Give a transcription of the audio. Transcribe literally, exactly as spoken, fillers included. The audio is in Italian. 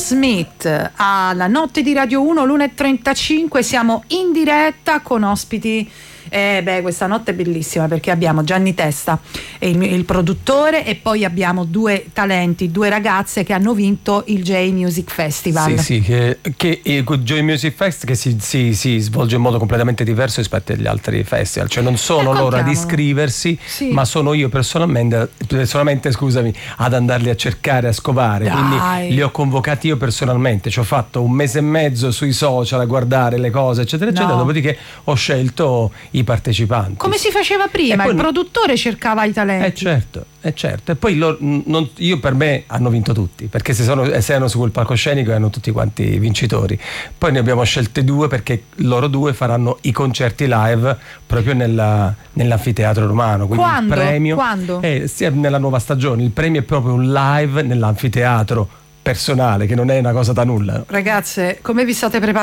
Smith alla notte di Radio uno, l'una e trentacinque. Siamo in diretta con ospiti. Eh beh, questa notte è bellissima perché abbiamo Gianni Testa, il, il produttore, e poi abbiamo due talenti, due ragazze che hanno vinto il J Music Festival. Sì, sì, che, che il J Music Fest che si, si, si svolge in modo completamente diverso rispetto agli altri festival, cioè non sono loro ad iscriversi, sì, ma sono io personalmente, personalmente scusami, ad andarli a cercare, a scovare. Dai. Quindi li ho convocati io personalmente, ci ho fatto un mese e mezzo sui social a guardare le cose, eccetera, eccetera, no. Dopodiché ho scelto i partecipanti. Come si faceva prima, poi, il produttore cercava i talenti. Eh certo, eh certo. E poi loro, non, io per me hanno vinto tutti, perché se, sono, se erano su quel palcoscenico erano tutti quanti vincitori. Poi ne abbiamo scelte due perché loro due faranno i concerti live proprio nella, nell'anfiteatro romano. Quindi Quando? Il premio, Quando? Eh, sia nella nuova stagione. Il premio è proprio un live nell'anfiteatro personale, che non è una cosa da nulla. Ragazze, come vi state preparando?